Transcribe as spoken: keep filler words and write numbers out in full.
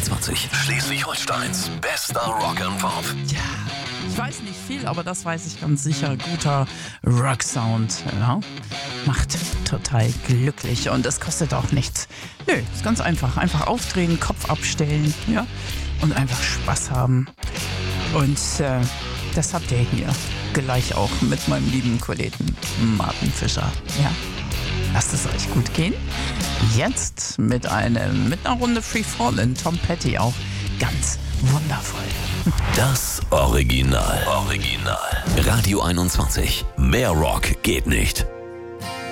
einundzwanzig. Schleswig-Holsteins bester Rock and Pop. Ja, ich weiß nicht viel, aber das weiß ich ganz sicher. Guter Rock-Sound, ja, macht total glücklich und es kostet auch nichts. Nö, ist ganz einfach. Einfach aufdrehen, Kopf abstellen, ja, und einfach Spaß haben. Und äh, das habt ihr hier gleich auch mit meinem lieben Kollegen Martin Fischer, ja. Lasst es euch gut gehen. Jetzt mit einem, mit einer Runde Free Fallin', Tom Petty auch ganz wundervoll. Das Original. Original. Radio einundzwanzig. Mehr Rock geht nicht.